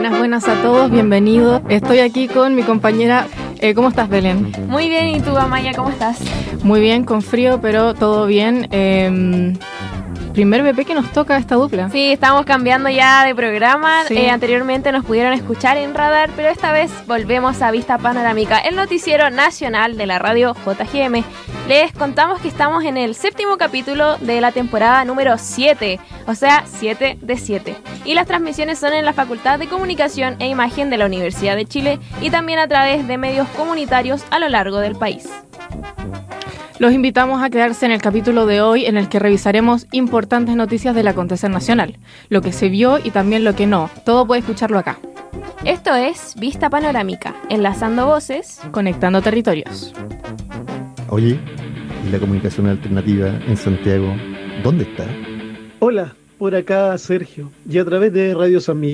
Buenas a todos, bienvenidos. Estoy aquí con mi compañera. ¿Cómo estás, Belén? Muy bien, ¿y tú, Amaya, cómo estás? Muy bien, con frío, pero todo bien. Primer BP que nos toca esta dupla. Sí, estamos cambiando ya de programa. Sí. Anteriormente nos pudieron escuchar en Radar, pero esta vez volvemos a Vista Panorámica, el noticiero nacional de la radio JGM. Les contamos que estamos en el 7º capítulo de la temporada número 7, o sea, 7 de 7. Y las transmisiones son en la Facultad de Comunicación e Imagen de la Universidad de Chile y también a través de medios comunitarios a lo largo del país. Los invitamos a quedarse en el capítulo de hoy, en el que revisaremos importantes noticias del acontecer nacional, lo que se vio y también lo que no. Todo puede escucharlo acá. Esto es Vista Panorámica, enlazando voces, conectando territorios. Oye, ¿y la comunicación alternativa en Santiago, dónde está? Hola, por acá Sergio, y a través de Radio San Miguel